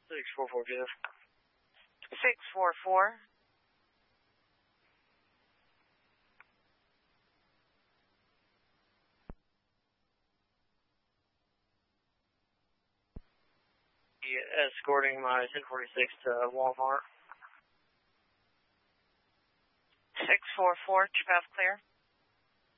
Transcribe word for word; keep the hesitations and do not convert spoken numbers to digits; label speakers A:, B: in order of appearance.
A: six four four, Jeff.
B: six four four.
A: Escorting my ten forty-six to Walmart.
B: six four four, Chip F clear.